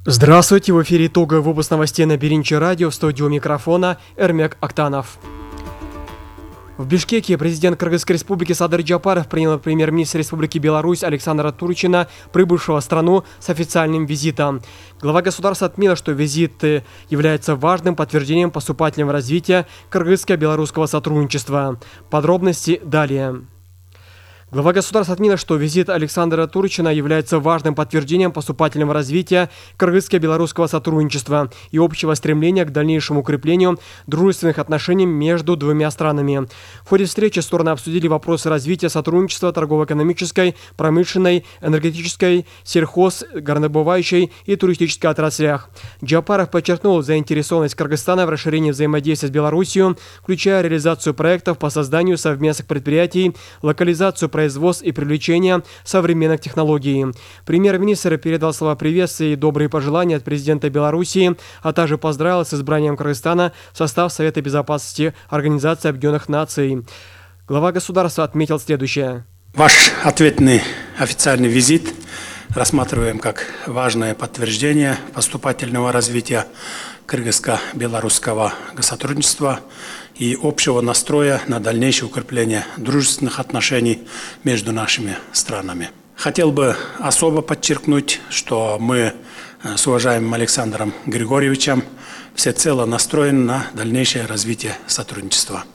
Здравствуйте, в эфире итоговый выпуск новостей на Беринче радио, в студию микрофона Эрмек Актанов. В Бишкеке президент Кыргызской республики Садыр Джапаров принял премьер-министра Республики Беларусь Александра Турчина, прибывшего в страну с официальным визитом. Глава государства отметил, что визит является важным подтверждением поступательного развития кыргызско-белорусского сотрудничества. Подробности далее. Глава государства отметил, что визит Александра Турчина является важным подтверждением поступательного развития кыргызско-белорусского сотрудничества и общего стремления к дальнейшему укреплению дружественных отношений между двумя странами. В ходе встречи стороны обсудили вопросы развития сотрудничества торгово-экономической, промышленной, энергетической, сельхоз, горнодобывающей и туристической отраслях. Джапаров подчеркнул заинтересованность Кыргызстана в расширении взаимодействия с Беларусью, включая реализацию проектов по созданию совместных предприятий, локализацию производства и привлечения современных технологий. Премьер-министр передал слова приветствия и добрые пожелания от президента Беларуси, а также поздравил с избранием Кыргызстана в состав Совета безопасности Организации Объединенных Наций. Глава государства отметил следующее. Ваш ответный официальный визит рассматриваем как важное подтверждение поступательного развития кыргызско-белорусского сотрудничества и общего настроя на дальнейшее укрепление дружественных отношений между нашими странами. Хотел бы особо подчеркнуть, что мы с уважаемым Александром Григорьевичем всецело настроены на дальнейшее развитие сотрудничества.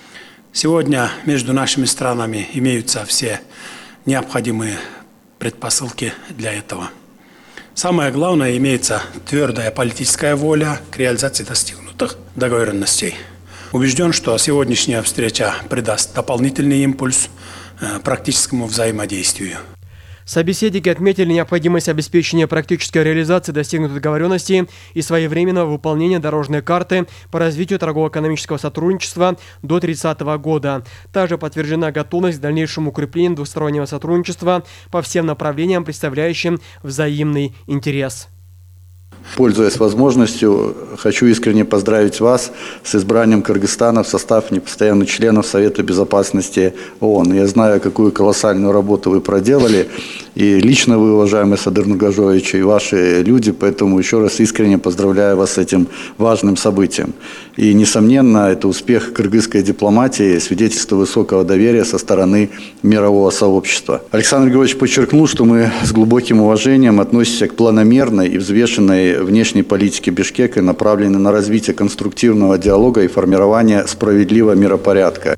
Сегодня между нашими странами имеются все необходимые предпосылки для этого. Самое главное, имеется твердая политическая воля к реализации достигнутых договоренностей. Убежден, что сегодняшняя встреча придаст дополнительный импульс практическому взаимодействию. Собеседники отметили необходимость обеспечения практической реализации достигнутых договоренностей и своевременного выполнения дорожной карты по развитию торгово-экономического сотрудничества до 2030 года. Также подтверждена готовность к дальнейшему укреплению двустороннего сотрудничества по всем направлениям, представляющим взаимный интерес. Пользуясь возможностью, хочу искренне поздравить вас с избранием Кыргызстана в состав непостоянных членов Совета Безопасности ООН. Я знаю, какую колоссальную работу вы проделали, и лично вы, уважаемый Садыр Нургажоевич, и ваши люди, поэтому еще раз искренне поздравляю вас с этим важным событием. И, несомненно, это успех кыргызской дипломатии, свидетельство высокого доверия со стороны мирового сообщества. Александр Григорьевич подчеркнул, что мы с глубоким уважением относимся к планомерной и взвешенной внешней политике Бишкека, направленной на развитие конструктивного диалога и формирование справедливого миропорядка.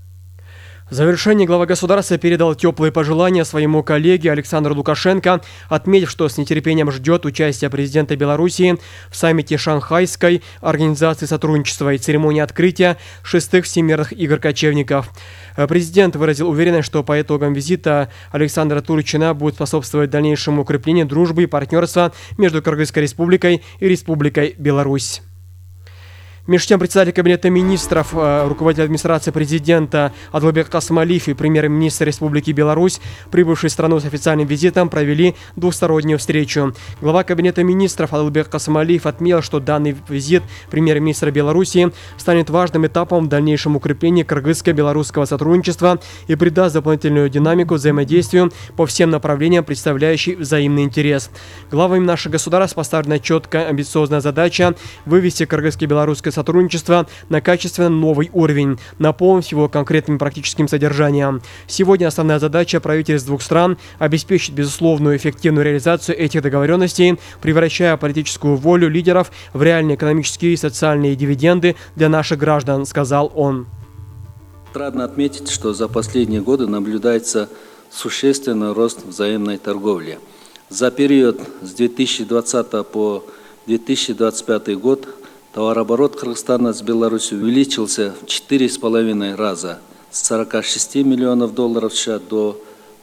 В завершении глава государства передал теплые пожелания своему коллеге Александру Лукашенко, отметив, что с нетерпением ждет участия президента Беларуси в саммите Шанхайской организации сотрудничества и церемонии открытия 6-х всемирных игр кочевников. Президент выразил уверенность, что по итогам визита Александра Турчина будет способствовать дальнейшему укреплению дружбы и партнерства между Кыргызской республикой и Республикой Беларусь. Между тем, председатель Кабинета министров, руководитель администрации президента Адылбек Касымалиев и премьер-министр Республики Беларусь, прибывшие в страну с официальным визитом, провели двустороннюю встречу. Глава Кабинета министров Адылбек Касымалиев отметил, что данный визит премьер-министра Беларуси станет важным этапом в дальнейшем укреплении кыргызско-белорусского сотрудничества и придаст дополнительную динамику взаимодействию по всем направлениям, представляющей взаимный интерес. Главами наших государств поставлена четкая амбициозная задача вывести кыргызско-белорусское сотрудничества на качественно новый уровень, наполнив его конкретным практическим содержанием. Сегодня основная задача правительств двух стран – обеспечить безусловную эффективную реализацию этих договоренностей, превращая политическую волю лидеров в реальные экономические и социальные дивиденды для наших граждан, сказал он. Отрадно отметить, что за последние годы наблюдается существенный рост взаимной торговли. За период с 2020 по 2025 год товарооборот Кыргызстана с Беларусью увеличился в 4,5 раза с 46 миллионов долларов США до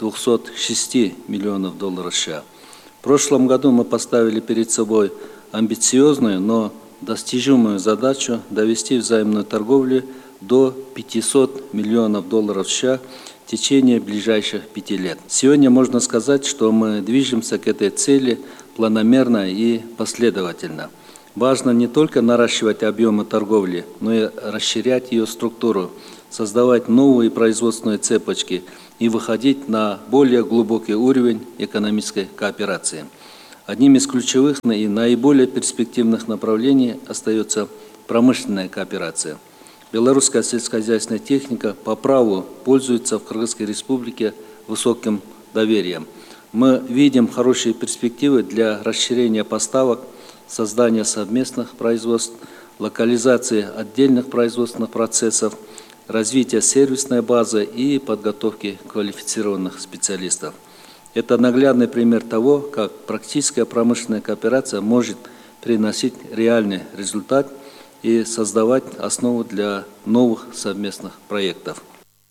206 миллионов долларов США. В прошлом году мы поставили перед собой амбициозную, но достижимую задачу довести взаимную торговлю до 500 миллионов долларов США в течение ближайших 5 лет. Сегодня можно сказать, что мы движемся к этой цели планомерно и последовательно. Важно не только наращивать объемы торговли, но и расширять ее структуру, создавать новые производственные цепочки и выходить на более глубокий уровень экономической кооперации. Одним из ключевых и наиболее перспективных направлений остается промышленная кооперация. Белорусская сельскохозяйственная техника по праву пользуется в Кыргызской республике высоким доверием. Мы видим хорошие перспективы для расширения поставок, создания совместных производств, локализации отдельных производственных процессов, развития сервисной базы и подготовки квалифицированных специалистов. Это наглядный пример того, как практическая промышленная кооперация может приносить реальный результат и создавать основу для новых совместных проектов.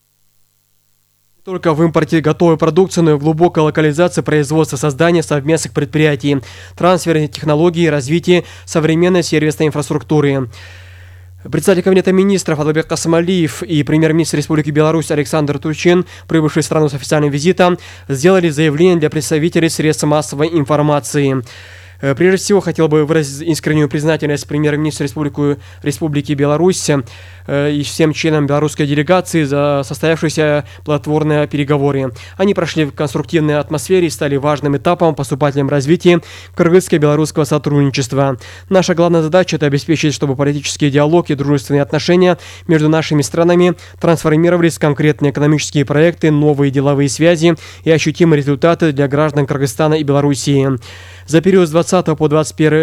Не только в импорте готовой продукции, но и в глубокой локализации производства, создания совместных предприятий, трансфере технологий, развитии современной сервисной инфраструктуры. Председатель Кабинета министров Адылбек Касымалиев и премьер-министр Республики Беларусь Александр Турчин, прибывший в страну с официальным визитом, сделали заявление для представителей средств массовой информации. Прежде всего, хотел бы выразить искреннюю признательность премьер-министру Республики Беларусь и всем членам белорусской делегации за состоявшиеся плодотворные переговоры. Они прошли в конструктивной атмосфере и стали важным этапом в поступательном развитии кыргызско-белорусского сотрудничества. Наша главная задача – это обеспечить, чтобы политический диалог и дружественные отношения между нашими странами трансформировались в конкретные экономические проекты, новые деловые связи и ощутимые результаты для граждан Кыргызстана и Белоруссии. За период с 20 по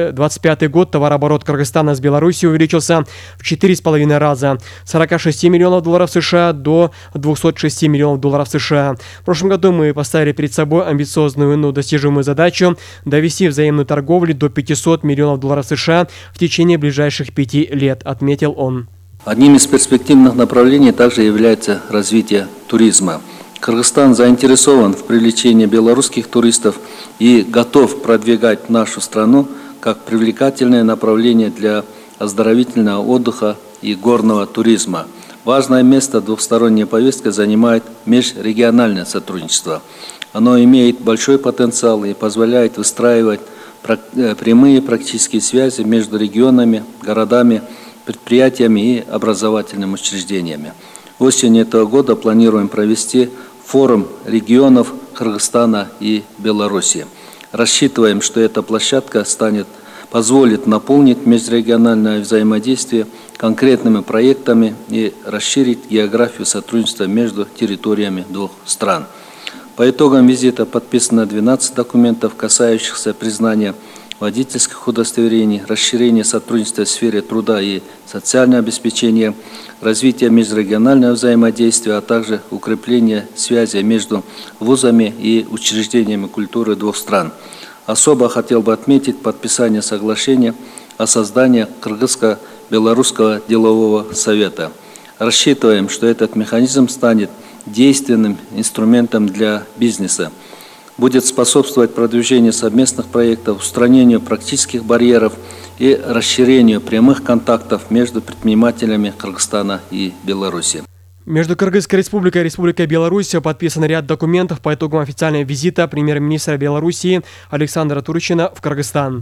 25 год товарооборот Кыргызстана с Белоруссией увеличился в 4,5 раза, с 46 миллионов долларов США до 206 миллионов долларов США. В прошлом году мы поставили перед собой амбициозную, но достижимую задачу довести взаимную торговлю до 500 миллионов долларов США в течение ближайших 5 лет, отметил он. Одним из перспективных направлений также является развитие туризма. Кыргызстан заинтересован в привлечении белорусских туристов и готов продвигать нашу страну как привлекательное направление для оздоровительного отдыха и горного туризма. Важное место двухсторонней повестки занимает межрегиональное сотрудничество. Оно имеет большой потенциал и позволяет выстраивать прямые практические связи между регионами, городами, предприятиями и образовательными учреждениями. Осенью этого года планируем провести форум регионов Кыргызстана и Беларуси. Рассчитываем, что эта площадка позволит наполнить межрегиональное взаимодействие конкретными проектами и расширить географию сотрудничества между территориями двух стран. По итогам визита подписано 12 документов, касающихся признания водительских удостоверений, расширения сотрудничества в сфере труда и социального обеспечения, развития межрегионального взаимодействия, а также укрепления связи между вузами и учреждениями культуры двух стран. Особо хотел бы отметить подписание соглашения о создании Кыргызско-Белорусского делового совета. Рассчитываем, что этот механизм станет действенным инструментом для бизнеса, будет способствовать продвижению совместных проектов, устранению практических барьеров и расширению прямых контактов между предпринимателями Кыргызстана и Беларуси. Между Кыргызской республикой и Республикой Беларусь подписан ряд документов по итогам официального визита премьер-министра Белоруссии Александра Турчина в Кыргызстан.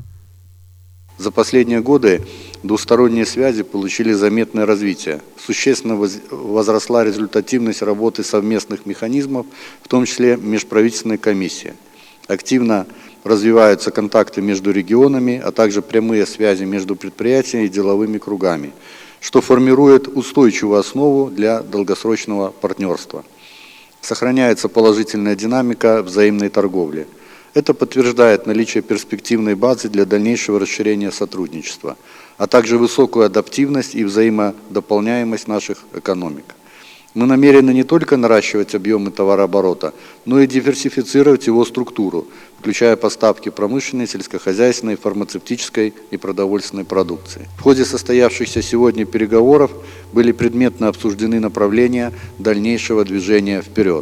За последние годы двусторонние связи получили заметное развитие. Существенно возросла результативность работы совместных механизмов, в том числе межправительственной комиссии. Активно развиваются контакты между регионами, а также прямые связи между предприятиями и деловыми кругами, что формирует устойчивую основу для долгосрочного партнерства. Сохраняется положительная динамика взаимной торговли. Это подтверждает наличие перспективной базы для дальнейшего расширения сотрудничества, а также высокую адаптивность и взаимодополняемость наших экономик. Мы намерены не только наращивать объемы товарооборота, но и диверсифицировать его структуру, включая поставки промышленной, сельскохозяйственной, фармацевтической и продовольственной продукции. В ходе состоявшихся сегодня переговоров были предметно обсуждены направления дальнейшего движения вперед.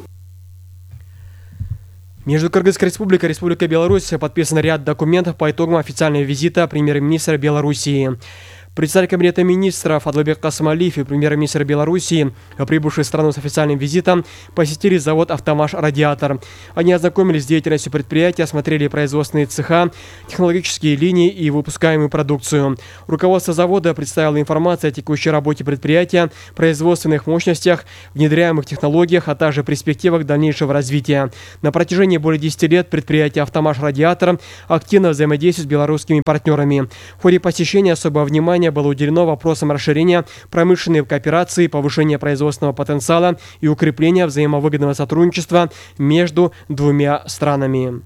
Между Кыргызской республикой и Республикой Беларусь подписан ряд документов по итогам официального визита премьер-министра Белоруссии. Председатель Кабинета министров Адылбек Касымалиев и премьер-министр Белоруссии, прибывшие в страну с официальным визитом, посетили завод «Автомаш Радиатор». Они ознакомились с деятельностью предприятия, осмотрели производственные цеха, технологические линии и выпускаемую продукцию. Руководство завода представило информацию о текущей работе предприятия, производственных мощностях, внедряемых технологиях, а также перспективах дальнейшего развития. На протяжении более 10 лет предприятие «Автомаш Радиатор» активно взаимодействует с белорусскими партнерами. В ходе посещения особое внимание было уделено вопросам расширения промышленной кооперации, повышения производственного потенциала и укрепления взаимовыгодного сотрудничества между двумя странами.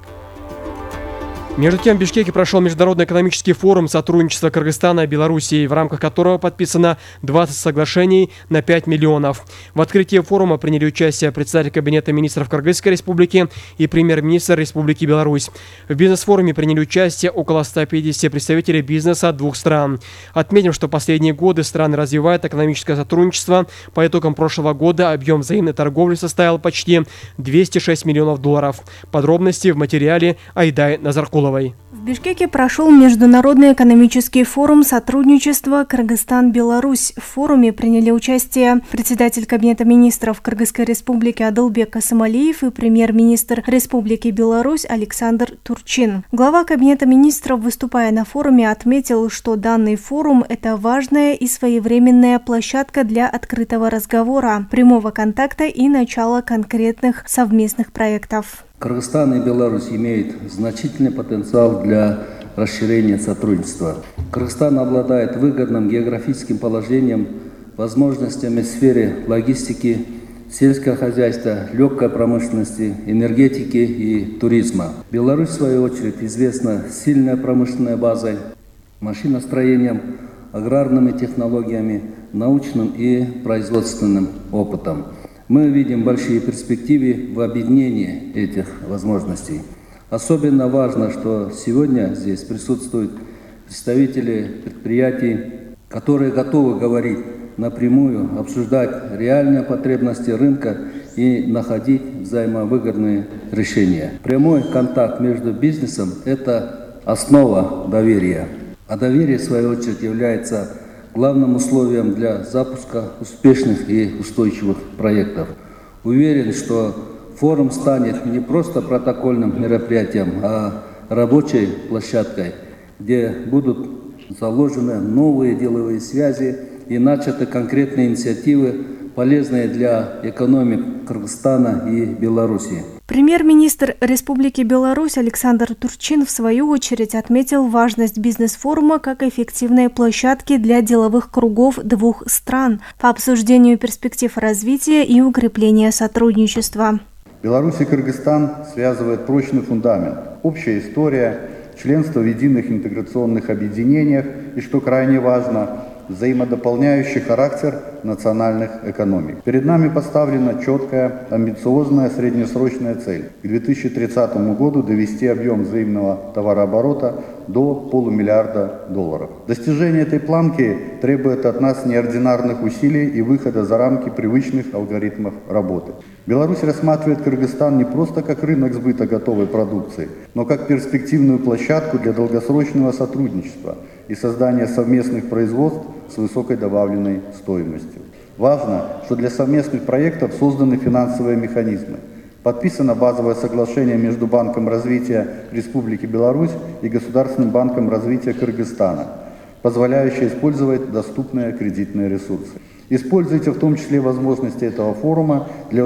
Между тем, в Бишкеке прошел Международный экономический форум сотрудничества Кыргызстана и Белоруссии, в рамках которого подписано 20 соглашений на 5 миллионов. В открытии форума приняли участие председатель Кабинета министров Кыргызской республики и премьер-министр Республики Беларусь. В бизнес-форуме приняли участие около 150 представителей бизнеса двух стран. Отметим, что последние годы страны развивают экономическое сотрудничество. По итогам прошлого года объем взаимной торговли составил почти 206 миллионов долларов. Подробности в материале Айдай Назаркуловой. В Бишкеке прошел Международный экономический форум сотрудничества Кыргызстан-Беларусь. В форуме приняли участие председатель Кабинета министров Кыргызской республики Адылбек Касымалиев и премьер-министр Республики Беларусь Александр Турчин. Глава Кабинета министров, выступая на форуме, отметил, что данный форум – это важная и своевременная площадка для открытого разговора, прямого контакта и начала конкретных совместных проектов. Кыргызстан и Беларусь имеют значительный потенциал для расширения сотрудничества. Кыргызстан обладает выгодным географическим положением, возможностями в сфере логистики, сельского хозяйства, легкой промышленности, энергетики и туризма. Беларусь, в свою очередь, известна сильной промышленной базой, машиностроением, аграрными технологиями, научным и производственным опытом. Мы видим большие перспективы в объединении этих возможностей. Особенно важно, что сегодня здесь присутствуют представители предприятий, которые готовы говорить напрямую, обсуждать реальные потребности рынка и находить взаимовыгодные решения. Прямой контакт между бизнесом – это основа доверия. А доверие, в свою очередь, является главным условием для запуска успешных и устойчивых проектов. Уверен, что форум станет не просто протокольным мероприятием, а рабочей площадкой, где будут заложены новые деловые связи и начаты конкретные инициативы, полезные для экономик Кыргызстана и Беларуси. Премьер-министр Республики Беларусь Александр Турчин, в свою очередь, отметил важность бизнес-форума как эффективной площадки для деловых кругов двух стран по обсуждению перспектив развития и укрепления сотрудничества. Беларусь и Кыргызстан связывает прочный фундамент, общая история, членство в единых интеграционных объединениях и, что крайне важно, взаимодополняющий характер национальных экономик. Перед нами поставлена четкая, амбициозная среднесрочная цель – к 2030 году довести объем взаимного товарооборота до $500 миллиарда. Достижение этой планки требует от нас неординарных усилий и выхода за рамки привычных алгоритмов работы. Беларусь рассматривает Кыргызстан не просто как рынок сбыта готовой продукции, но как перспективную площадку для долгосрочного сотрудничества и создания совместных производств с высокой добавленной стоимостью. Важно, что для совместных проектов созданы финансовые механизмы. Подписано базовое соглашение между Банком развития Республики Беларусь и Государственным банком развития Кыргызстана, позволяющее использовать доступные кредитные ресурсы. Используйте в том числе возможности этого форума для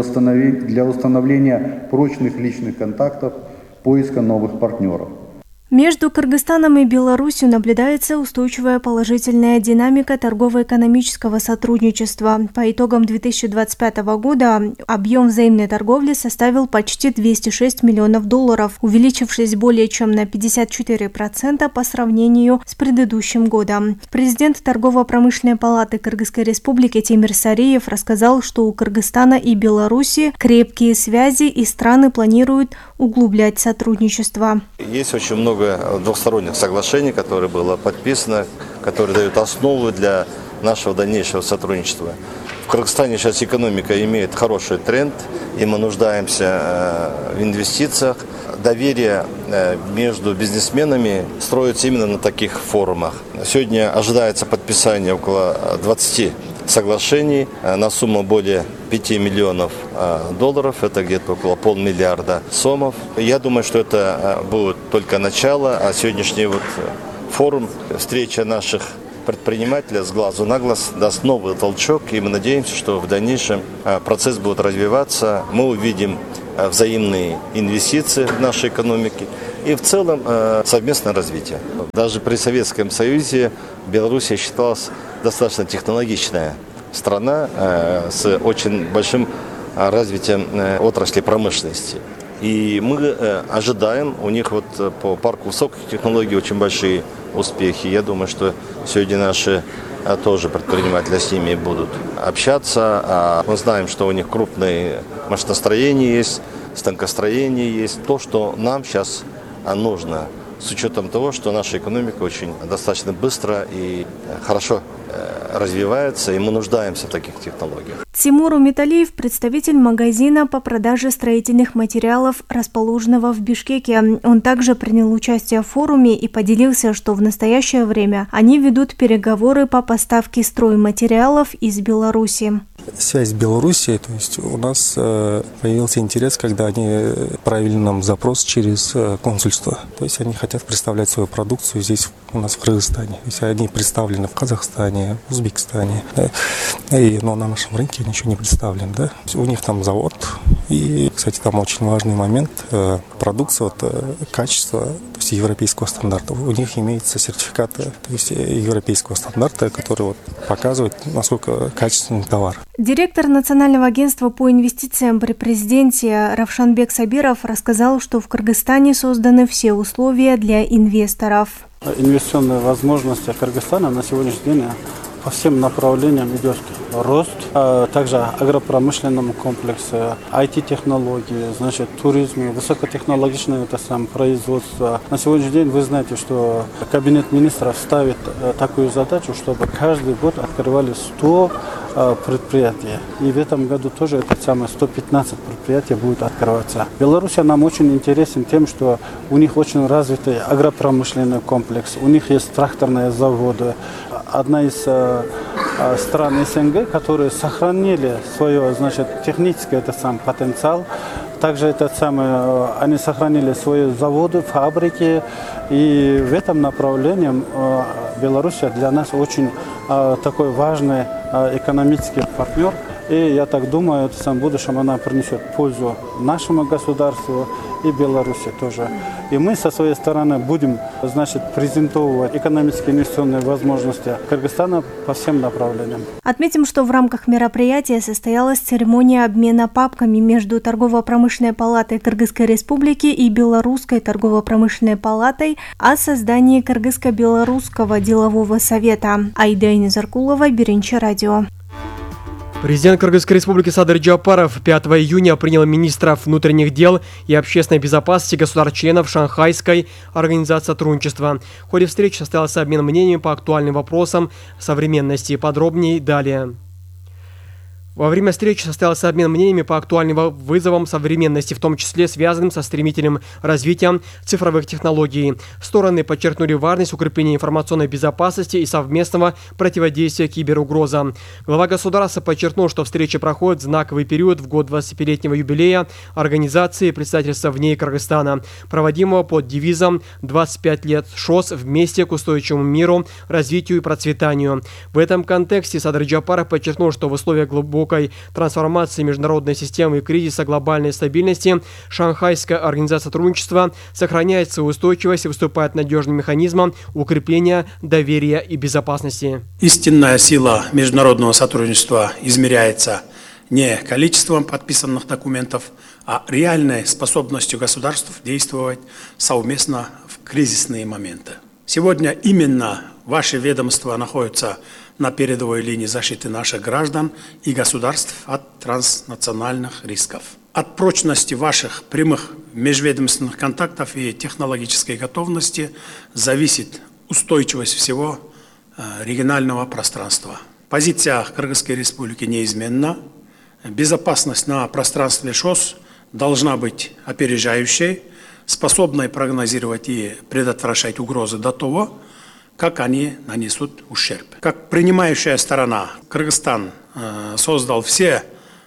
установления прочных личных контактов, поиска новых партнеров. Между Кыргызстаном и Беларусью наблюдается устойчивая положительная динамика торгово-экономического сотрудничества. По итогам 2025 года объем взаимной торговли составил почти $206 миллионов, увеличившись более чем на 54% по сравнению с предыдущим годом. Президент Торгово-промышленной палаты Кыргызской республики Темир Сариев рассказал, что у Кыргызстана и Беларуси крепкие связи и страны планируют углублять сотрудничество. Есть очень много двухсторонних соглашений, которые было подписано, которые дают основу для нашего дальнейшего сотрудничества. В Кыргызстане сейчас экономика имеет хороший тренд, и мы нуждаемся в инвестициях. доверие между бизнесменами строится именно на таких форумах. Сегодня ожидается подписание около 20 соглашений на сумму более 5 миллионов долларов, это где-то около полмиллиарда сомов. Я думаю, что это будет только начало, а сегодняшний форум, встреча наших предпринимателей с глазу на глаз даст новый толчок, и мы надеемся, что в дальнейшем процесс будет развиваться, мы увидим взаимные инвестиции в нашей экономике и в целом совместное развитие. Даже при Советском Союзе Белоруссия считалась достаточно технологичная страна с очень большим развитием отрасли промышленности. И мы ожидаем, у них по парку высоких технологий очень большие успехи. Я думаю, что сегодня наши тоже предприниматели с ними будут общаться. Мы знаем, что у них крупные машиностроения есть, станкостроение есть. То, что нам сейчас нужно, с учетом того, что наша экономика очень достаточно быстро и хорошо развивается, и мы нуждаемся в таких технологиях. Тимур Умиталиев, представитель магазина по продаже строительных материалов, расположенного в Бишкеке. Он также принял участие в форуме и поделился, что в настоящее время они ведут переговоры по поставке стройматериалов из Беларуси. Связь с Белоруссией, то есть у нас появился интерес, когда они отправили нам запрос через консульство. То есть они хотят представлять свою продукцию здесь у нас в Кыргызстане. То есть они представлены в Казахстане, в Узбекистане, да? Но на нашем рынке ничего не представлен. Да? У них там завод. И, кстати, там очень важный момент. Продукция, качество, то есть европейского стандарта. У них имеются сертификаты, то есть европейского стандарта, который показывает, насколько качественный товар. Директор Национального агентства по инвестициям при президенте Равшанбек Сабиров рассказал, что в Кыргызстане созданы все условия для инвесторов. Инвестиционные возможности Кыргызстана на сегодняшний день по всем направлениям идет рост, также агропромышленном комплексе, IT-технологии, туризм, высокотехнологичное производство. На сегодняшний день вы знаете, что Кабинет министров ставит такую задачу, чтобы каждый год открывали 100 предприятий. И в этом году тоже 115 предприятий будет открываться. Беларусь нам очень интересен тем, что у них очень развитый агропромышленный комплекс, у них есть тракторные заводы. Одна из стран СНГ, которые сохранили свой технический потенциал. Также они сохранили свои заводы, фабрики. И в этом направлении Беларусь для нас очень такой важный экономический партнер. И я так думаю, в будущем она принесет пользу нашему государству и Беларуси тоже. И мы со своей стороны будем, презентовать экономические инвестиционные возможности Кыргызстана по всем направлениям. Отметим, что в рамках мероприятия состоялась церемония обмена папками между Торгово-промышленной палатой Кыргызской Республики и Белорусской торгово-промышленной палатой о создании Кыргызско-белорусского делового совета. Аида Инезаркулова, Биринчи радио. Президент Кыргызской республики Садыр Джапаров 5 июня принял министров внутренних дел и общественной безопасности государств-членов Шанхайской организации сотрудничества. В ходе встречи состоялся обмен мнениями по актуальным вопросам современности. Подробнее далее. Во время встречи состоялся обмен мнениями по актуальным вызовам современности, в том числе связанным со стремительным развитием цифровых технологий. Стороны подчеркнули важность укрепления информационной безопасности и совместного противодействия киберугрозам. Глава государства подчеркнул, что встреча проходит в знаковый период в год 25-летнего юбилея организации представительства в ней Кыргызстана, проводимого под девизом «25 лет ШОС вместе к устойчивому миру, развитию и процветанию». В этом контексте Садыр Джапаров подчеркнул, что в условиях глубокой трансформации международной системы и кризиса глобальной стабильности Шанхайская организация сотрудничества сохраняет свою устойчивость и выступает надежным механизмом укрепления доверия и безопасности. Истинная сила международного сотрудничества измеряется не количеством подписанных документов, а реальной способностью государств действовать совместно в кризисные моменты. Сегодня именно ваши ведомства находятся на передовой линии защиты наших граждан и государств от транснациональных рисков. От прочности ваших прямых межведомственных контактов и технологической готовности зависит устойчивость всего регионального пространства. Позиция Кыргызской республики неизменна. Безопасность на пространстве ШОС должна быть опережающей, способной прогнозировать и предотвращать угрозы до того, как они нанесут ущерб. Как принимающая сторона, Кыргызстан создал все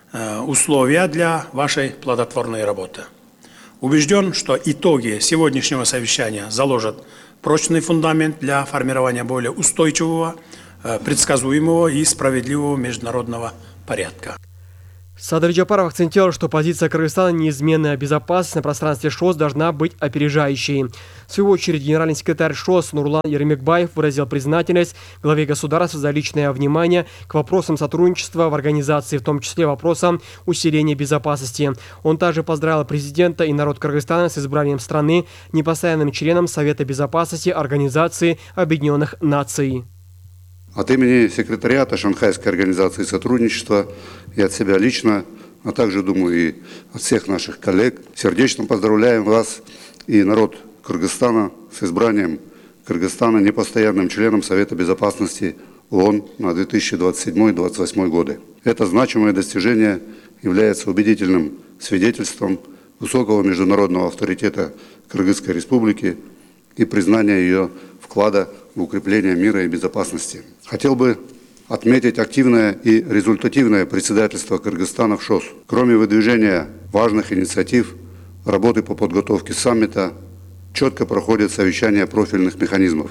условия для вашей плодотворной работы. Убежден, что итоги сегодняшнего совещания заложат прочный фундамент для формирования более устойчивого, предсказуемого и справедливого международного порядка. Садыр Джапаров акцентировал, что позиция Кыргызстана неизменная, безопасность на пространстве ШОС должна быть опережающей. В свою очередь, генеральный секретарь ШОС Нурлан Ермекбаев выразил признательность главе государства за личное внимание к вопросам сотрудничества в организации, в том числе вопросам усиления безопасности. Он также поздравил президента и народ Кыргызстана с избранием страны непостоянным членом Совета безопасности Организации Объединенных Наций. От имени секретариата Шанхайской организации сотрудничества и от себя лично, а также, думаю, и от всех наших коллег, сердечно поздравляем вас и народ Кыргызстана с избранием Кыргызстана непостоянным членом Совета безопасности ООН на 2027-2028 годы. Это значимое достижение является убедительным свидетельством высокого международного авторитета Кыргызской Республики и признания ее вклада в укрепление мира и безопасности. Хотел бы отметить активное и результативное председательство Кыргызстана в ШОС. Кроме выдвижения важных инициатив, работы по подготовке саммита четко проходят совещания профильных механизмов.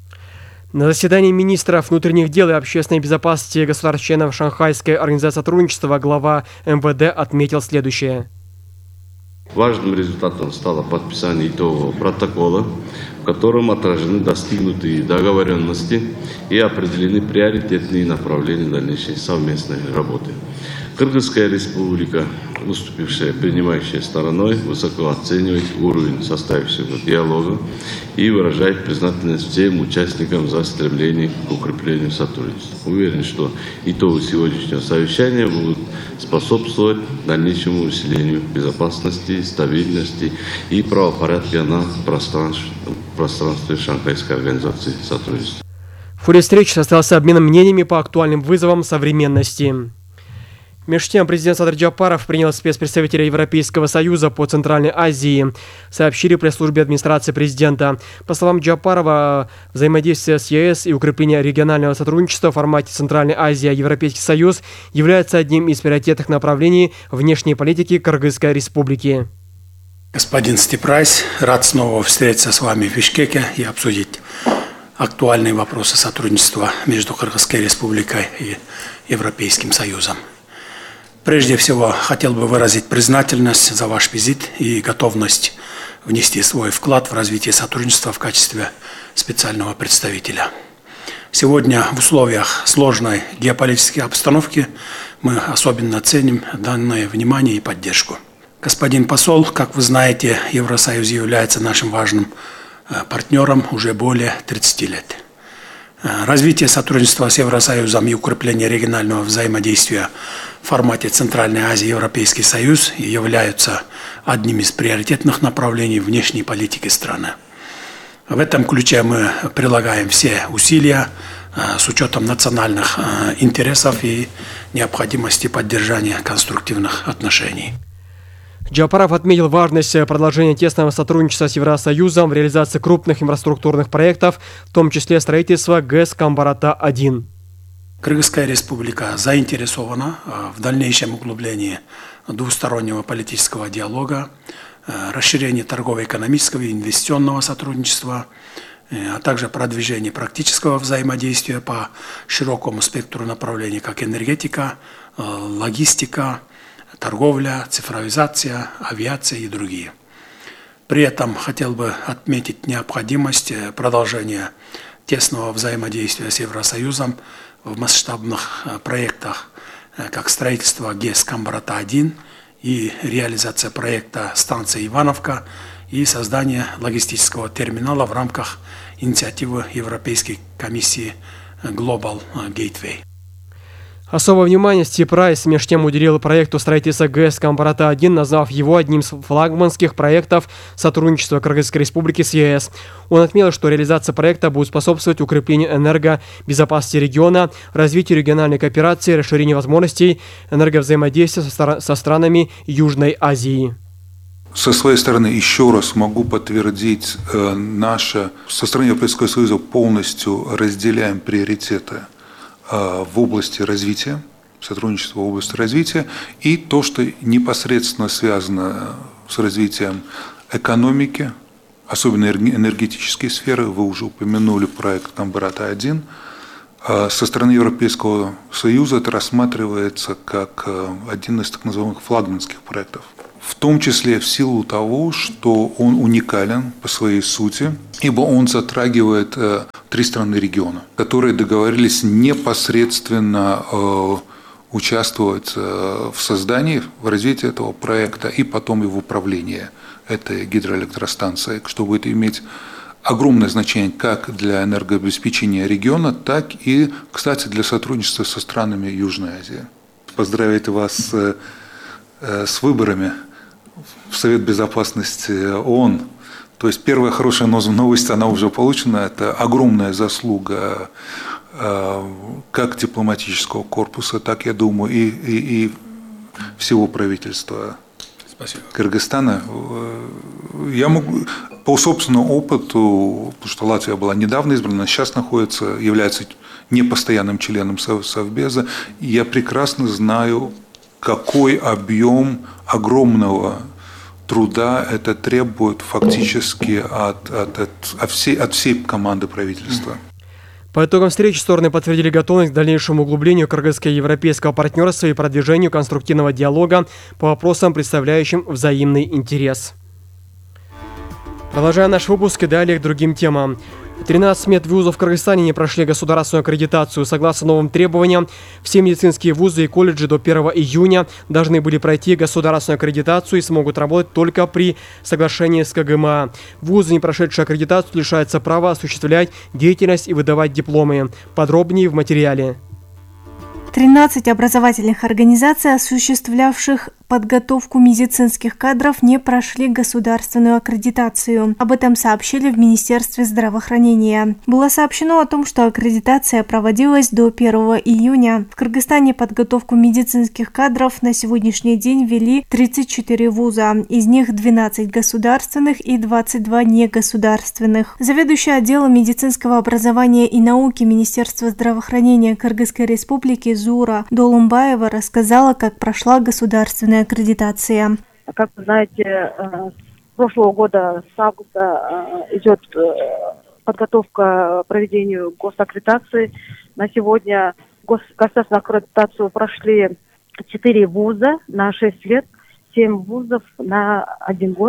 На заседании министров внутренних дел и общественной безопасности государств-членов Шанхайской организации сотрудничества глава МВД отметил следующее. Важным результатом стало подписание итогового протокола, в котором отражены достигнутые договоренности и определены приоритетные направления дальнейшей совместной работы. Кыргызская республика, выступившая принимающей стороной, высоко оценивает уровень состоявшегося диалога и выражает признательность всем участникам за стремление к укреплению сотрудничества. Уверен, что итоги сегодняшнего совещания будут способствовать дальнейшему усилению безопасности, стабильности и правопорядка на пространстве Шанхайской организации сотрудничества. В ходе встречи состоялся обмен мнениями по актуальным вызовам современности. Между тем, президент Садыр Джапаров принял спецпредставителя Европейского Союза по Центральной Азии, сообщили пресс-службе администрации президента. По словам Джапарова, взаимодействие с ЕС и укрепление регионального сотрудничества в формате Центральной Азии и Европейский Союз является одним из приоритетных направлений внешней политики Кыргызской Республики. Господин Степрайс, рад снова встретиться с вами в Бишкеке и обсудить актуальные вопросы сотрудничества между Кыргызской Республикой и Европейским Союзом. Прежде всего, хотел бы выразить признательность за ваш визит и готовность внести свой вклад в развитие сотрудничества в качестве специального представителя. Сегодня в условиях сложной геополитической обстановки мы особенно ценим данное внимание и поддержку. Господин посол, как вы знаете, Евросоюз является нашим важным партнером уже более 30 лет. Развитие сотрудничества с Евросоюзом и укрепление регионального взаимодействия в формате Центральной Азии и Европейский Союз являются одним из приоритетных направлений внешней политики страны. В этом ключе мы прилагаем все усилия с учетом национальных интересов и необходимости поддержания конструктивных отношений. Джапаров отметил важность продолжения тесного сотрудничества с Евросоюзом в реализации крупных инфраструктурных проектов, в том числе строительства ГЭС Камбарата-1. Кыргызская республика заинтересована в дальнейшем углублении двустороннего политического диалога, расширении торгово-экономического и инвестиционного сотрудничества, а также продвижении практического взаимодействия по широкому спектру направлений, как энергетика, логистика, торговля, цифровизация, авиация и другие. При этом хотел бы отметить необходимость продолжения тесного взаимодействия с Евросоюзом в масштабных проектах, как строительство ГЭС Камбарата-1 и реализация проекта станции Ивановка и создание логистического терминала в рамках инициативы Европейской комиссии Global Gateway. Особое внимание Степрайс между тем уделил проекту строительства ГЭС Камбарата-1, назвав его одним из флагманских проектов сотрудничества Кыргызской Республики с ЕС. Он отметил, что реализация проекта будет способствовать укреплению энергобезопасности региона, развитию региональной кооперации, расширению возможностей энерговзаимодействия со странами Южной Азии. Со своей стороны еще раз могу подтвердить, со стороны Европейского Союза полностью разделяем приоритеты в области развития, сотрудничества в области развития и то, что непосредственно связано с развитием экономики, особенно энергетической сферы. Вы уже упомянули проект Камбарата-1. Со стороны Европейского Союза это рассматривается как один из так называемых флагманских проектов. В том числе в силу того, что он уникален по своей сути, ибо он затрагивает 3 страны региона, которые договорились непосредственно участвовать в создании, в развитии этого проекта и потом и в управлении этой гидроэлектростанцией, что будет иметь огромное значение как для энергообеспечения региона, так и, кстати, для сотрудничества со странами Южной Азии. Поздравляю вас с выборами в Совет Безопасности ООН. То есть первая хорошая новость, она уже получена. Это огромная заслуга как дипломатического корпуса, так, я думаю, и всего правительства. Спасибо. Кыргызстана. Я могу по собственному опыту, потому что Латвия была недавно избрана, сейчас является непостоянным членом Совбеза, я прекрасно знаю, какой объем огромного труда это требует фактически от всей команды правительства. По итогам встречи стороны подтвердили готовность к дальнейшему углублению кыргызско-европейского партнерства и продвижению конструктивного диалога по вопросам, представляющим взаимный интерес. Продолжаем наш выпуск и далее к другим темам. 13 медвузов в Кыргызстане не прошли государственную аккредитацию. Согласно новым требованиям, все медицинские вузы и колледжи до 1 июня должны были пройти государственную аккредитацию и смогут работать только при соглашении с КГМА. Вузы, не прошедшие аккредитацию, лишаются права осуществлять деятельность и выдавать дипломы. Подробнее в материале. 13 образовательных организаций, осуществлявших подготовку медицинских кадров, не прошли государственную аккредитацию. Об этом сообщили в Министерстве здравоохранения. Было сообщено о том, что аккредитация проводилась до 1 июня. В Кыргызстане подготовку медицинских кадров на сегодняшний день вели 34 вуза. Из них 12 государственных и 22 негосударственных. Заведующая отделом медицинского образования и науки Министерства здравоохранения Кыргызской Республики Зура Долумбаева рассказала, как прошла государственная аккредитация. Как вы знаете, с прошлого года, с августа, идет подготовка к проведению госаккредитации. На сегодня государственную аккредитацию прошли 4 вуза на 6 лет, 7 вузов на 1 год,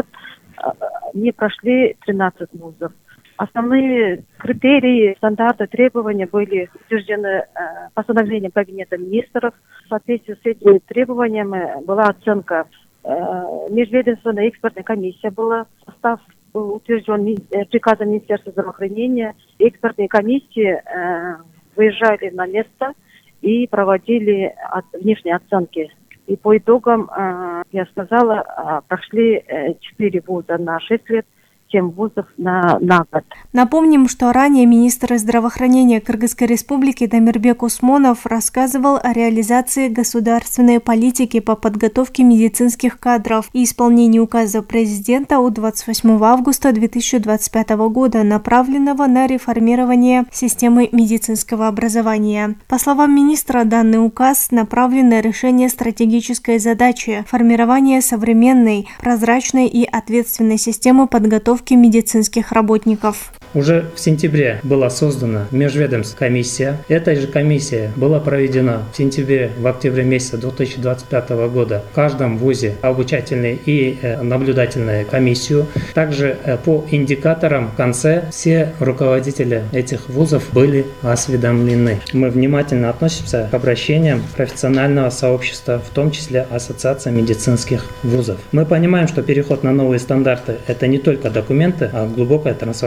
не прошли 13 вузов. Основные критерии, стандарты, требования были утверждены постановлением Кабинета министров. В соответствии с этими требованиями была оценка. Межведомственная экспертная комиссия была. Состав был утвержден приказом Министерства здравоохранения. Экспертные комиссии выезжали на место и проводили внешние оценки. И по итогам, я сказала, прошли 4 вуза на 6 лет. 7 вузов на год. Напомним, что ранее министр здравоохранения Кыргызской Республики Дамирбек Усмонов рассказывал о реализации государственной политики по подготовке медицинских кадров и исполнении указа президента от 28 августа 2025 года, направленного на реформирование системы медицинского образования. По словам министра, данный указ направлен на решение стратегической задачи формирования современной, прозрачной и ответственной системы подготовки медицинских работников. Уже в сентябре была создана межведомственная комиссия. Эта же комиссия была проведена в октябре месяца 2025 года в каждом вузе обучательную и наблюдательную комиссию. Также по индикаторам в конце все руководители этих вузов были осведомлены. Мы внимательно относимся к обращениям профессионального сообщества, в том числе Ассоциации медицинских вузов. Мы понимаем, что переход на новые стандарты – это не только документы, а глубокая трансформация всей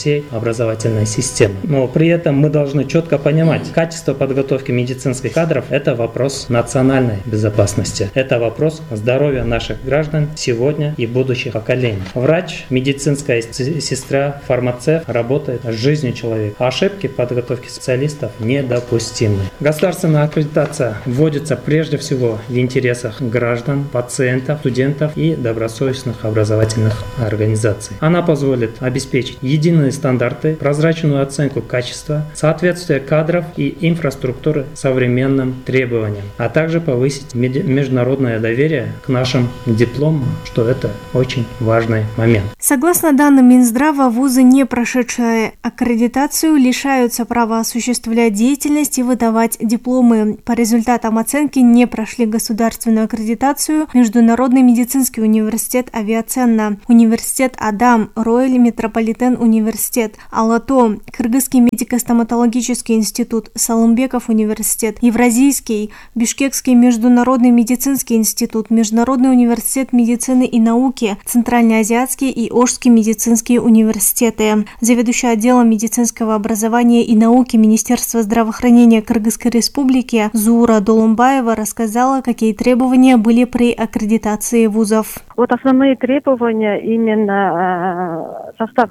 всей образовательной системы. Но при этом мы должны четко понимать, качество подготовки медицинских кадров – это вопрос национальной безопасности. Это вопрос здоровья наших граждан сегодня и будущих поколений. Врач, медицинская сестра, фармацевт работает с жизнью человека. Ошибки в подготовке специалистов недопустимы. Государственная аккредитация вводится прежде всего в интересах граждан, пациентов, студентов и добросовестных образовательных организаций. Она позволит обеспечить единые стандарты, прозрачную оценку качества, соответствие кадров и инфраструктуры современным требованиям, а также повысить международное доверие к нашим дипломам, что это очень важный момент. Согласно данным Минздрава, вузы, не прошедшие аккредитацию, лишаются права осуществлять деятельность и выдавать дипломы. По результатам оценки не прошли государственную аккредитацию Международный медицинский университет Авиаценна, университет Адам, Рояль Метрополитен университет, Алато, Кыргызский медико-стоматологический институт, Салымбеков университет, Евразийский, Бишкекский международный медицинский институт, Международный университет медицины и науки, Центральноазиатский и Ошский медицинские университеты. Заведующая отделом медицинского образования и науки Министерства здравоохранения Кыргызской Республики Зуура Долумбаева рассказала, какие требования были при аккредитации вузов. Вот основные требования именно состав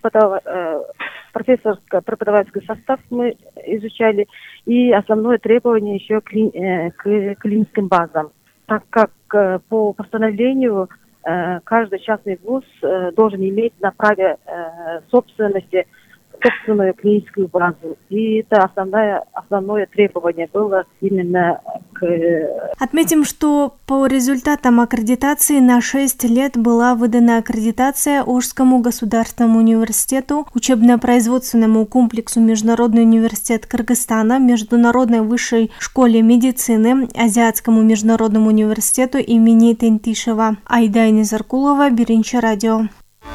профессорско-преподавательский состав мы изучали, и основное требование еще к клиническим базам, так как по постановлению каждый частный вуз должен иметь на праве собственности собственную клиническую базу. И это основное требование было именно к... Отметим, что по результатам аккредитации на 6 лет была выдана аккредитация Ошскому государственному университету, учебно-производственному комплексу Международный университет Кыргызстана, Международной высшей школе медицины, Азиатскому международному университету имени Тентишева. Айдайна Заркулова, Биринчи радио.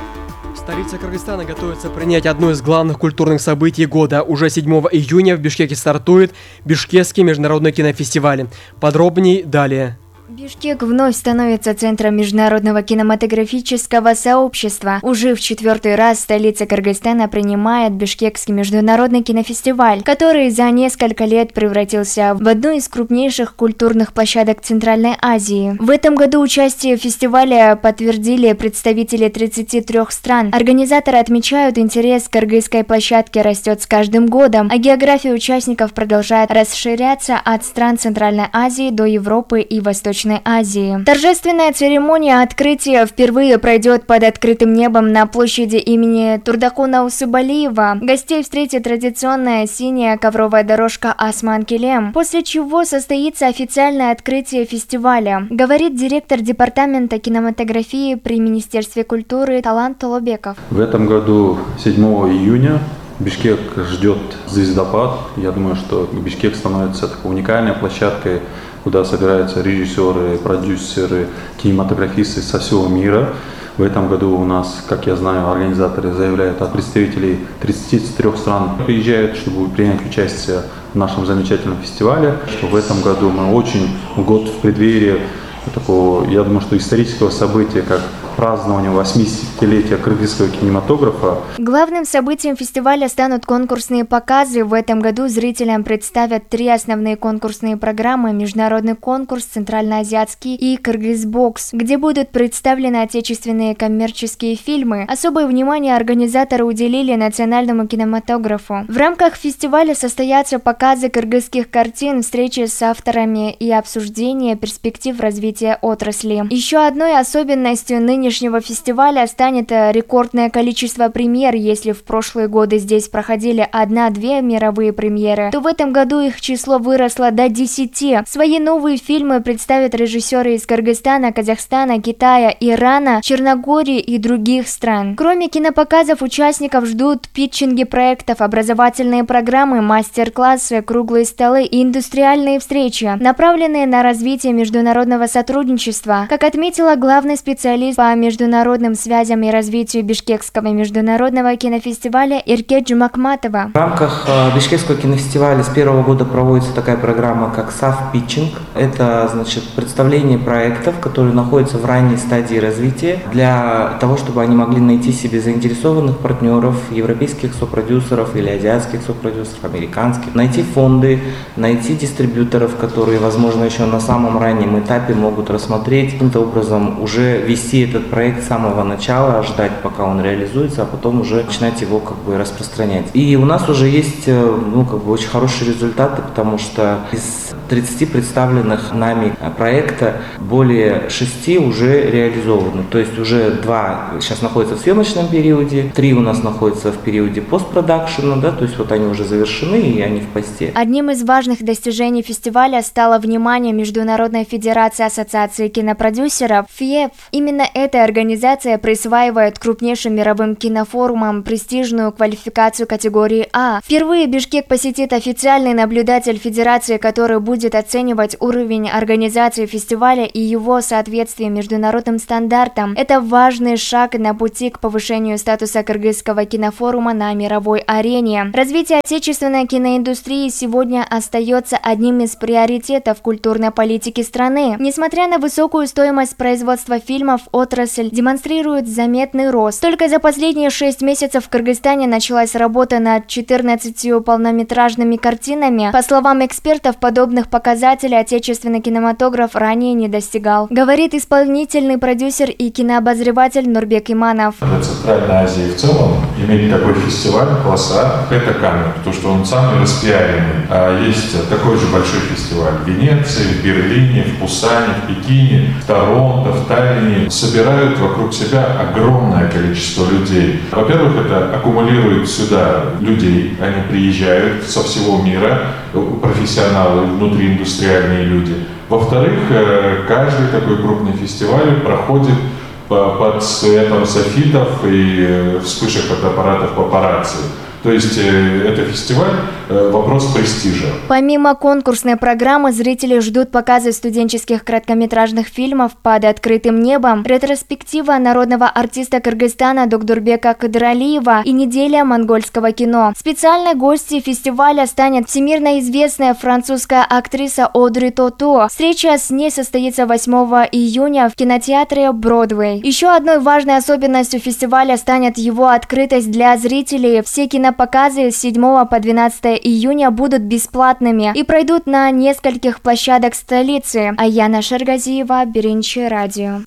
Столица Кыргызстана готовится принять одно из главных культурных событий года. Уже 7 июня в Бишкеке стартует Бишкекский международный кинофестиваль. Подробней далее. Бишкек вновь становится центром международного кинематографического сообщества. Уже в 4-й раз столица Кыргызстана принимает Бишкекский международный кинофестиваль, который за несколько лет превратился в одну из крупнейших культурных площадок Центральной Азии. В этом году участие в фестивале подтвердили представители 33 стран. Организаторы отмечают, интерес к кыргызской площадке растет с каждым годом, а география участников продолжает расширяться от стран Центральной Азии до Европы и Восточной Азии. Торжественная церемония открытия впервые пройдет под открытым небом на площади имени Турдакуна Усыбалиева. Гостей встретит традиционная синяя ковровая дорожка Осман Келем, после чего состоится официальное открытие фестиваля, говорит директор департамента кинематографии при Министерстве культуры Талант Толобеков. В этом году 7 июня Бишкек ждет звездопад. Я думаю, что Бишкек становится такой уникальной площадкой, куда собираются режиссеры, продюсеры, кинематографисты со всего мира. В этом году у нас, как я знаю, организаторы заявляют, от представителей 33 стран приезжают, чтобы принять участие в нашем замечательном фестивале. В этом году мы очень год в преддверии такого, я думаю, что исторического события, как празднование 80-летия кыргызского кинематографа. Главным событием фестиваля станут конкурсные показы. В этом году зрителям представят 3 основные конкурсные программы: международный конкурс, центральноазиатский и Кыргызбокс, где будут представлены отечественные коммерческие фильмы. Особое внимание организаторы уделили национальному кинематографу. В рамках фестиваля состоятся показы кыргызских картин, встречи с авторами и обсуждение перспектив развития отрасли. Еще одной особенностью нынешнего фестиваля станет рекордное количество премьер. Если в прошлые годы здесь проходили 1-2 мировые премьеры, то в этом году их число выросло до 10. Свои новые фильмы представят режиссеры из Кыргызстана, Казахстана, Китая, Ирана, Черногории и других стран. Кроме кинопоказов, участников ждут питчинги проектов, образовательные программы, мастер-классы, круглые столы и индустриальные встречи, направленные на развитие международного сотрудничества. Как отметила главный специалист по международным связям и развитию Бишкекского международного кинофестиваля Ирке Джумакматова. В рамках Бишкекского кинофестиваля с первого года проводится такая программа, как SAF-питчинг. Это, представление проектов, которые находятся в ранней стадии развития, для того, чтобы они могли найти себе заинтересованных партнеров, европейских сопродюсеров или азиатских сопродюсеров, американских, найти фонды, найти дистрибьюторов, которые, возможно, еще на самом раннем этапе могут рассмотреть, каким-то образом уже вести этот проект с самого начала, ждать, пока он реализуется, а потом уже начинать его распространять. И у нас уже есть очень хорошие результаты, потому что из 30 представленных нами проекта более 6 уже реализованы. То есть уже 2 сейчас находятся в съемочном периоде, 3 у нас находятся в периоде постпродакшена, то есть они уже завершены и они в посте. Одним из важных достижений фестиваля стало внимание Международной Федерации Ассоциации кинопродюсеров ФИЭФ. Именно эта организация присваивает крупнейшим мировым кинофорумам престижную квалификацию категории А. Впервые Бишкек посетит официальный наблюдатель Федерации, который будет оценивать уровень организации фестиваля и его соответствие международным стандартам. Это важный шаг на пути к повышению статуса кыргызского кинофорума на мировой арене. Развитие отечественной киноиндустрии сегодня остается одним из приоритетов культурной политики страны. Несмотря на высокую стоимость производства фильмов, отрасль демонстрирует заметный рост. Только за последние 6 месяцев в Кыргызстане началась работа над 14 полнометражными картинами. По словам экспертов, подобных показателей отечественный кинематограф ранее не достигал, говорит исполнительный продюсер и кинообозреватель Нурбек Иманов. Для Центральной Азии в целом иметь такой фестиваль класса это камень, потому что он самый распиаренный. А есть такой же большой фестиваль в Венеции, в Берлине, в Пусане, в Пекине, в Торонто, в Таллине. Собирают вокруг себя огромное количество людей. Во-первых, это аккумулирует сюда людей, они приезжают со всего мира, профессионалы, внутрииндустриальные люди. Во-вторых, каждый такой крупный фестиваль проходит под светом софитов и вспышек от аппаратов папарацци. То есть это фестиваль, вопрос престижа. Помимо конкурсной программы, зрители ждут показы студенческих короткометражных фильмов «Под открытым небом», ретроспектива народного артиста Кыргызстана Докдурбека Кыдыралиева и неделя монгольского кино. Специальной гостьей фестиваля станет всемирно известная французская актриса Одри Тото. Встреча с ней состоится 8 июня в кинотеатре Бродвей. Еще одной важной особенностью фестиваля станет его открытость для зрителей. Все кинопоказы с 7 по 12 июня будут бесплатными и пройдут на нескольких площадках столицы. Аяна Шаргазиева, Биринчи радио.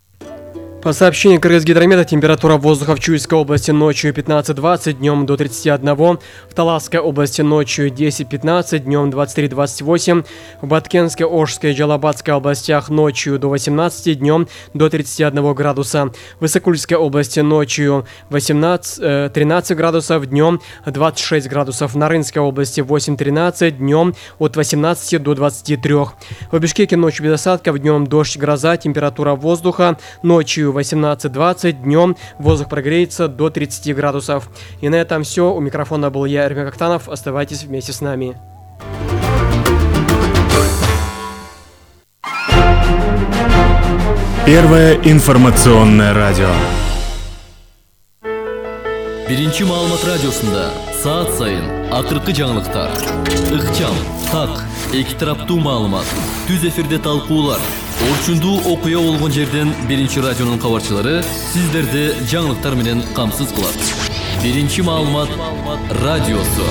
По сообщению Кыргызгидромета, температура воздуха в Чуйской области ночью 15-20, днем до 31, в Таласской области ночью 10-15, днем 23-28, в Баткенской, Ошской и Джалабадской областях ночью до 18, днем до 31 градуса, в Исыкульской области ночью 13 градусов, днем 26 градусов, в Нарынской области 8-13, днем от 18 до 23. В Бишкеке ночью без осадков, днем дождь, гроза, температура воздуха ночью 18-20, днем воздух прогреется до 30 градусов. И на этом все. У микрофона был я, Эрмек Актанов. Оставайтесь вместе с нами. Первое информационное радио. Биринчи маалымат радиосунда саат сайын акыркы жаңылыктар, ыкчам, так, эки тараптуу маалымат, түз эфирде талкуулар, орчундуу окуя болгон жерден Биринчи радионун кабарчылары сиздерди жаңылыктар менен камсыз кылат. Биринчи маалымат радиосу.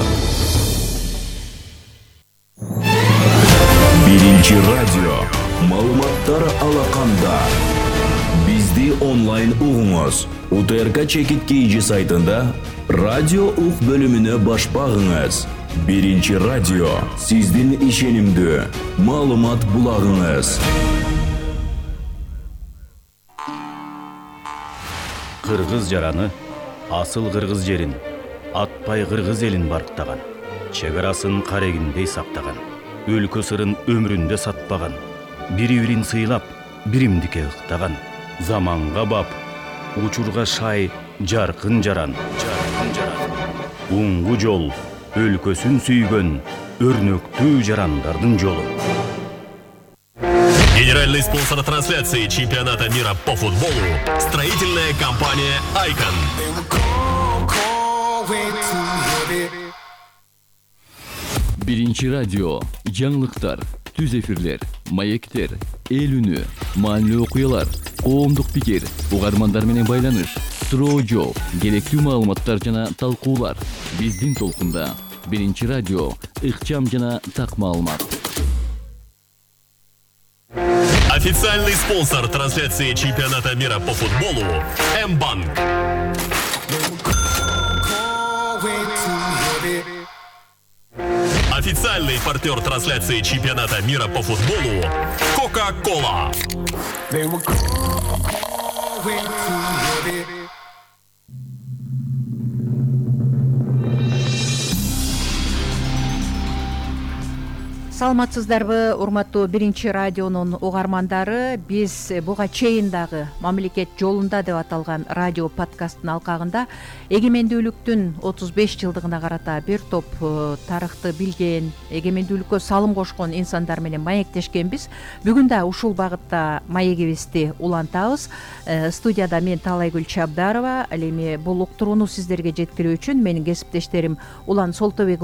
Биринчи радио. Маалыматтар алаканда. Бизди онлайн угуңуз. УТРК Чекит KG сайтында радио ук бөлүмүнө баш багыңыз. Биринчи радио. Сиздин ишенимдүү маалымат булагыңыз. Кыргыз жараны асыл кыргыз жерин, атпай кыргыз элин барктаган, чегарасын карегиндей сактаган, өлкө сырын өмүрүндө сатпаган, бири-бирин сыйлап, биримдикке ыктаган, заманга бап, учурга шай, жаркын жаран. Уңгу жол, өлкөсүн сүйгөн, өрнөктүү жарандардын жолу. Генеральный спонсор трансляции чемпионата мира по футболу – строительная компания «Айкон». Биринчи радио, жаңылыктар, түз эфирлер, маектер, эл үнү, маанилүү окуялар, коомдук пикир, угармандар менен байланыш, суроо жооп, керектүү маалыматтар жана талкуулар. Биздин толкунда Биринчи радио, ыкчам жана так маалымат. Официальный спонсор трансляции чемпионата мира по футболу – М-банк. Официальный партнер трансляции чемпионата мира по футболу – Кока-Кола. Саламатсыздарбы, урматтуу Биринчи радионун угармандары. Биз буга чейин дагы мамлекет жолунда деп аталган радио подкасттын алкагында эгемендүүлүктүн 35 жылдыгына карата бир топ тарыхты билген, эгемендүүлүккө салым кошкон инсандар менен маектешкенбиз. Бүгүн да ушул багытта маегибизди улантабыз. Студияда мен Таалайгүл Чабдарова. Ал эми бул уктурууну сиздерге жеткирүү үчүн менин кесиптештерим Улан Солтобек